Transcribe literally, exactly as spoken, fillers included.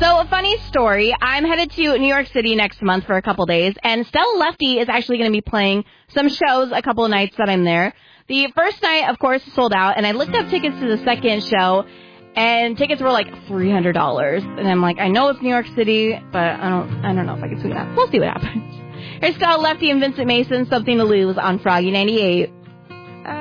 So, a funny story. I'm headed to New York City next month for a couple days, and Stella Lefty is actually going to be playing some shows a couple of nights that I'm there. The first night, of course, sold out, and I looked up tickets to the second show, and tickets were like three hundred dollars. And I'm like, I know it's New York City, but I don't I don't know if I can swing that. We'll see what happens. Here's Stella Lefty and Vincent Mason, Something to Lose on Froggy ninety-eight.